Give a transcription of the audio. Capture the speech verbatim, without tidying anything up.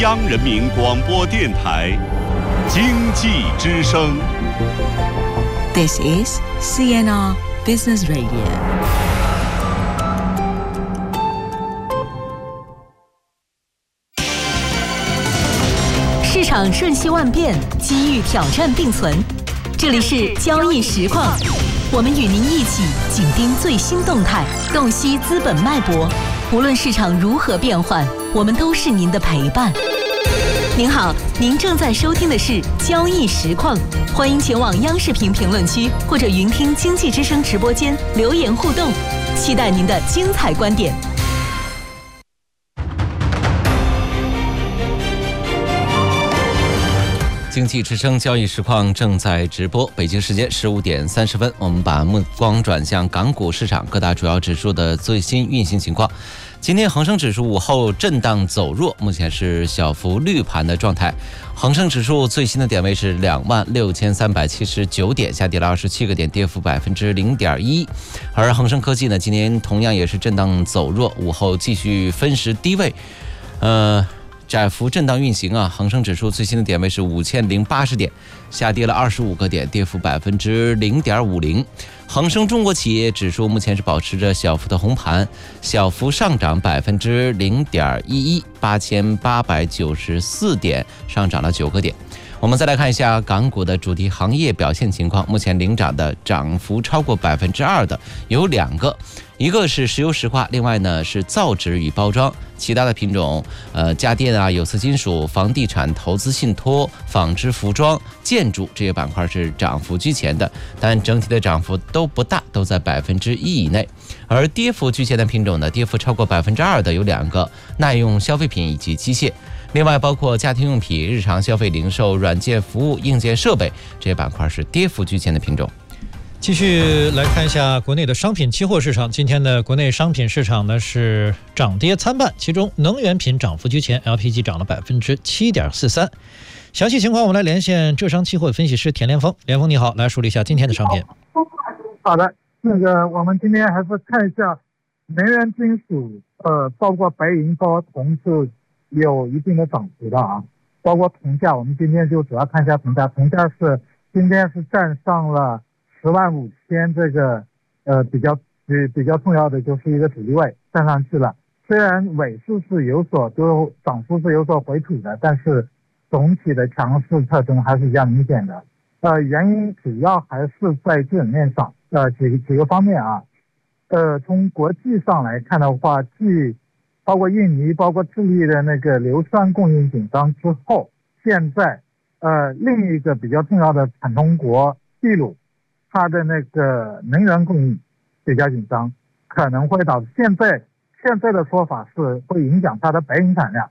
央人民广播电台经济之声。 This is C N R Business Radio。 市场瞬息万变，机遇挑战并存。这里是交易实况，我们与您一起紧盯最新动态，洞悉资本脉搏。无论市场如何变换，我们都是您的陪伴。您好，您正在收听的是交易实况，欢迎前往央视频评论区或者云听经济之声直播间留言互动，期待您的精彩观点。 经济之声交易实况正在直播，北京时间十五点三十分，我们把目光转向港股市场各大主要指数的最新运行情况。今天恒生指数午后震荡走弱，目前是小幅绿盘的状态。恒生指数最新的点位是两万六千三百七十九点，下跌了二十七个点，跌幅百分之零点一。而恒生科技呢，今天同样也是震荡走弱，午后继续分时低位，呃。窄幅震荡运行啊，恒生指数最新的点位是五千零八十点，下跌了二十五个点，跌幅百分之零点五零。恒生中国企业指数目前是保持着小幅的红盘，小幅上涨百分之零点一一，八千八百九十四点，上涨了九个点。我们再来看一下港股的主题行业表现情况，目前领涨的涨幅超过百分之二的有两个，一个是石油石化，另外呢是造纸与包装，其他的品种，呃，家电啊、有色金属、房地产、投资信托、纺织服装、建筑这些板块是涨幅居前的，但整体的涨幅都不大，都在百分之一以内。而跌幅居前的品种呢，跌幅超过百分之二的有两个，耐用消费品以及机械。另外包括家庭用品、日常消费零售、软件服务、硬件设备这些板块是跌幅居前的品种。 继续来看一下国内的商品期货市场，今天的国内商品市场呢是涨跌参半，其中能源品涨幅居前 ，L P G 涨了百分之七点四三。详细情况我们来连线浙商期货分析师田连峰，连峰你好，来梳理一下今天的商品。 好的，那个我们今天还是看一下能源金属，呃，包括白银、包括铜是有一定的涨幅的啊，包括铜价，我们今天就主要看一下铜价，铜价是今天是站上了十万五千这个呃比较比比较重要的就是一个阻力位站上去了，虽然尾数是有所就涨幅是有所回吐的，但是总体的强势特征还是比较明显的。呃，原因主要还是在基本面上，呃几个几个方面啊，呃从国际上来看的话，继包括印尼、包括智利的那个硫酸供应紧张之后，现在呃另一个比较重要的产通国秘鲁，它的那个能源供应比较紧张，可能会导致现在现在的说法是会影响它的白银产量，